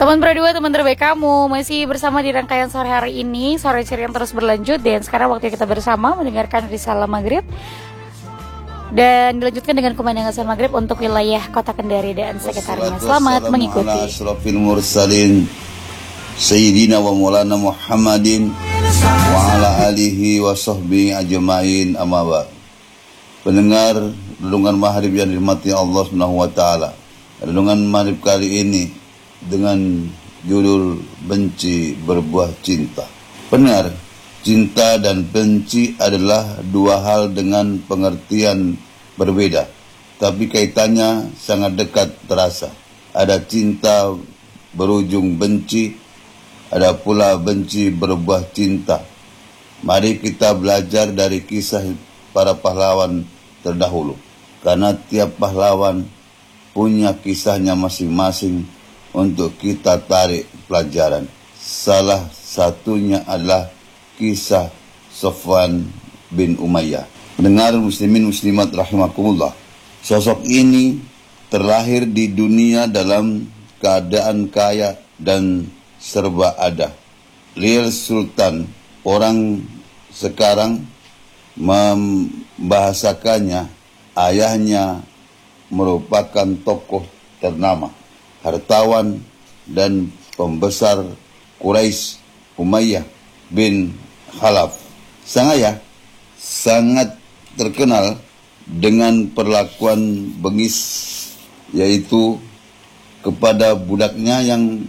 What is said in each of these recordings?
Teman berdua, teman terbaik kamu, masih bersama di rangkaian sore hari ini, sore ceria yang terus berlanjut. Dan sekarang waktunya kita bersama mendengarkan risalah maghrib dan dilanjutkan dengan kumandangan salat maghrib untuk wilayah Kota Kendari dan sekitarnya. Selamat mengikuti. Asrafil mursalin Sayyidina wa maulana Muhammadin wa ala alihi wa sahbihi ajma'in, amma ba'd. Pendengar renungan maghrib yang dirahmati Allah Subhanahu wa taala. Renungan maghrib kali ini dengan judul benci berbuah cinta. Benar, cinta dan benci adalah dua hal dengan pengertian berbeda, tapi kaitannya sangat dekat terasa. Ada cinta berujung benci, ada pula benci berbuah cinta. Mari kita belajar dari kisah para pahlawan terdahulu, karena tiap pahlawan punya kisahnya masing-masing untuk kita tarik pelajaran. Salah satunya adalah kisah Safwan bin Umayyah. Pendengar muslimin muslimat rahimakumullah, sosok ini terlahir di dunia dalam keadaan kaya dan serba ada. Real Sultan, orang sekarang membahasakannya, ayahnya merupakan tokoh ternama, hartawan dan pembesar Quraisy, Umayyah bin Khalaf. Sang ayah sangat terkenal dengan perlakuan bengis, yaitu kepada budaknya yang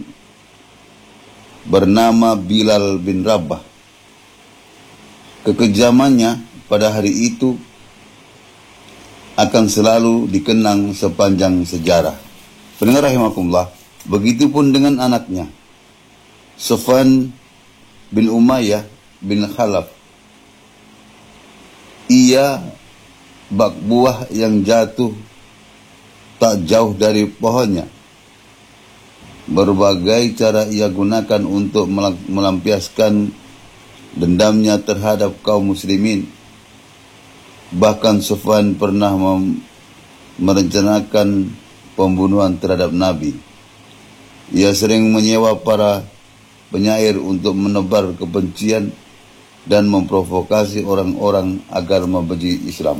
bernama Bilal bin Rabah. Kekejamannya pada hari itu akan selalu dikenang sepanjang sejarah. Pendengar rahimakumullah, begitupun dengan anaknya Safwan bin Umayyah bin Khalaf. Ia bak buah yang jatuh tak jauh dari pohonnya. Berbagai cara ia gunakan untuk melampiaskan dendamnya terhadap kaum muslimin. Bahkan Safwan pernah merencanakan pembunuhan terhadap Nabi. Ia sering menyewa para penyair untuk menebar kebencian dan memprovokasi orang-orang agar membenci Islam.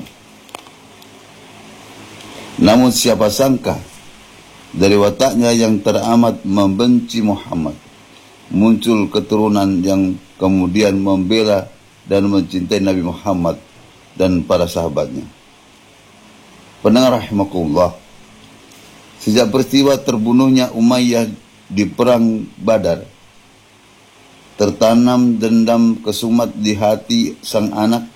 Namun siapa sangka dari wataknya yang teramat membenci Muhammad muncul keturunan yang kemudian membela dan mencintai Nabi Muhammad dan para sahabatnya. Pendengar rahimakumullah, sejak peristiwa terbunuhnya Umayyah di perang Badar, tertanam dendam kesumat di hati sang anak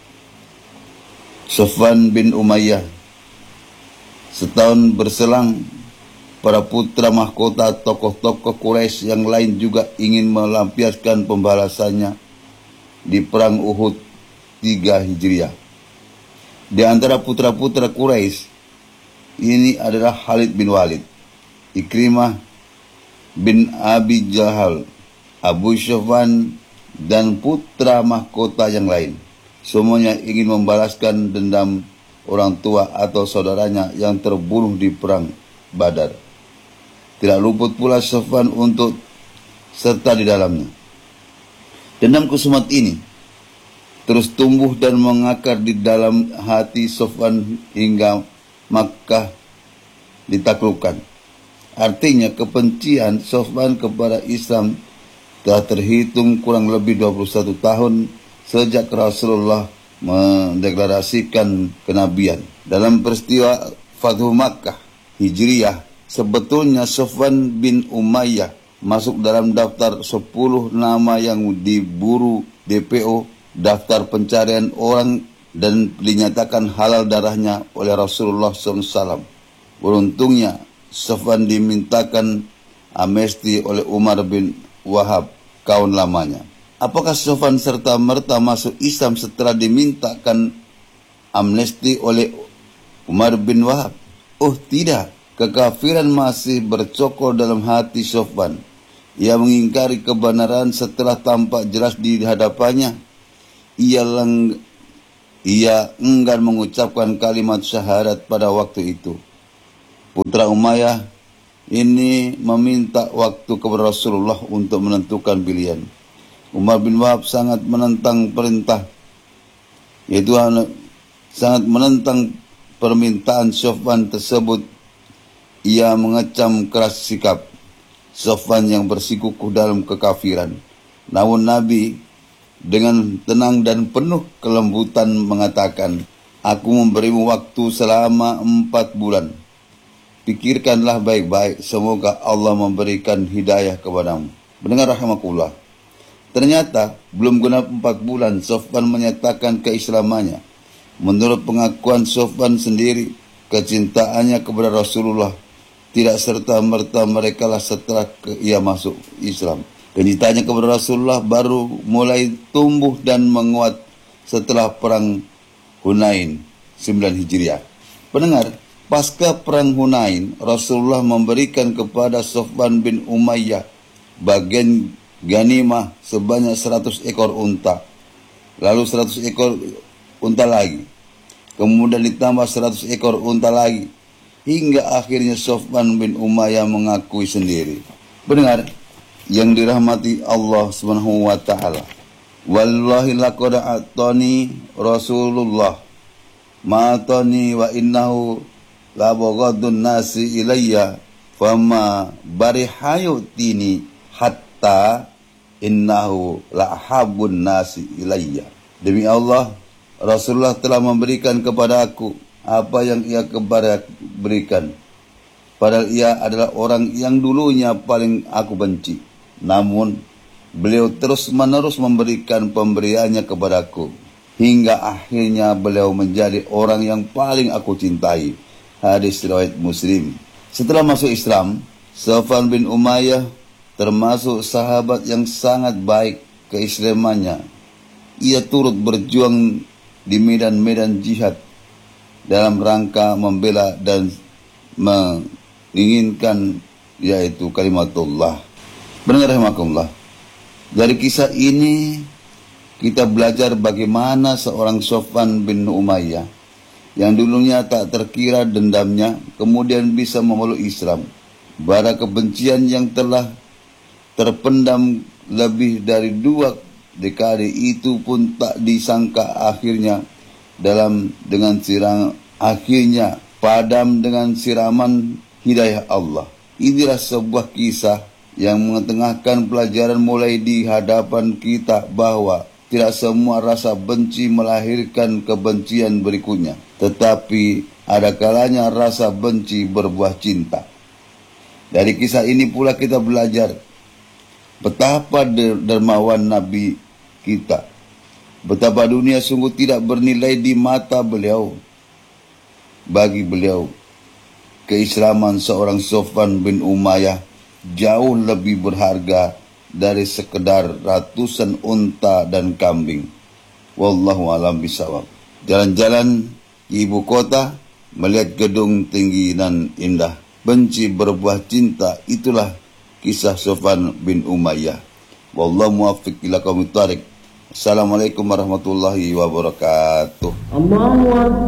Safwan bin Umayyah. Setahun berselang, para putra mahkota tokoh-tokoh Quraisy yang lain juga ingin melampiaskan pembalasannya di perang Uhud 3 Hijriah. Di antara putra-putra Quraisy ini adalah Khalid bin Walid, Ikrimah bin Abi Jahal, Abu Sufyan, dan putra mahkota yang lain. Semuanya ingin membalaskan dendam orang tua atau saudaranya yang terbunuh di perang Badar. Tidak luput pula Safwan untuk serta di dalamnya. Dendam kesumat ini terus tumbuh dan mengakar di dalam hati Safwan hingga Makkah ditaklukkan. Artinya kebencian Safwan kepada Islam telah terhitung kurang lebih 21 tahun sejak Rasulullah mendeklarasikan kenabian. Dalam peristiwa Fathu Makkah Hijriyah, sebetulnya Safwan bin Umayyah masuk dalam daftar 10 nama yang diburu DPO, daftar pencarian orang, dan dinyatakan halal darahnya oleh Rasulullah SAW. Beruntungnya Safwan dimintakan amnesti oleh Umar bin Wahab, kawan lamanya. Apakah Safwan serta-merta masuk Islam setelah dimintakan amnesti oleh Umar bin Wahab? Oh tidak, kekafiran masih bercokol dalam hati Safwan. Ia mengingkari kebenaran setelah tampak jelas di hadapannya. Ia enggan mengucapkan kalimat syahadat pada waktu itu. Putra Umayyah ini meminta waktu kepada Rasulullah untuk menentukan pilihan. Umar bin Wahab sangat menentang perintah, yaitu sangat menentang permintaan Sofwan tersebut. Ia mengecam keras sikap Sofwan yang bersikukuh dalam kekafiran. Namun Nabi dengan tenang dan penuh kelembutan mengatakan, "Aku memberimu waktu selama 4 bulan. Pikirkanlah baik-baik, semoga Allah memberikan hidayah kepadamu." Mendengar rahimakumullah. Ternyata belum genap 4 bulan Sofwan menyatakan keislamannya. Menurut pengakuan Sofwan sendiri, kecintaannya kepada Rasulullah tidak serta-merta merekalah setelah ia masuk Islam. Kecintaannya kepada Rasulullah baru mulai tumbuh dan menguat setelah perang Hunain 9 Hijriah. Pendengar, pasca perang Hunain, Rasulullah memberikan kepada Sofwan bin Umayyah bagian ganimah sebanyak 100 ekor unta, lalu 100 ekor unta lagi, kemudian ditambah 100 ekor unta lagi, hingga akhirnya Sofwan bin Umayyah mengakui sendiri. Pendengar yang dirahmati Allah Subhanahu wa taala, wallahi laqad atani Rasulullah ma atani wa innahu la baghadun nasi ilayya fama barihayutini hatta innahu la ahabun nasi ilayya. Demi Allah, Rasulullah telah memberikan kepada aku apa yang ia berikan, padahal ia adalah orang yang dulunya paling aku benci. Namun beliau terus-menerus memberikan pemberiannya kepadaku, hingga akhirnya beliau menjadi orang yang paling aku cintai. Hadis riwayat Muslim. Setelah masuk Islam, Sofwan bin Umayyah termasuk sahabat yang sangat baik keislamannya. Ia turut berjuang di medan-medan jihad dalam rangka membela dan menginginkan yaitu kalimatullah. Benar rahimakumullah. Dari kisah ini kita belajar bagaimana seorang Sofwan bin Umayyah yang dulunya tak terkira dendamnya kemudian bisa memeluk Islam. Bara kebencian yang telah terpendam lebih dari 2 dekade itu pun tak disangka akhirnya padam dengan siraman hidayah Allah. Inilah sebuah kisah yang mengetengahkan pelajaran mulai di hadapan kita bahwa tidak semua rasa benci melahirkan kebencian berikutnya, tetapi ada kalanya rasa benci berbuah cinta. Dari kisah ini pula kita belajar betapa dermawan Nabi kita, betapa dunia sungguh tidak bernilai di mata beliau. Bagi beliau, keislaman seorang Sofwan bin Umayyah jauh lebih berharga dari sekedar ratusan unta dan kambing. Wallahu a'lam bishawab. Jalan-jalan di ibu kota, melihat gedung tinggi dan indah, benci berbuah cinta, itulah kisah Sofwan bin Umayyah. Wallahu muwaffiq ila qaumit thariq. Assalamualaikum warahmatullahi wabarakatuh.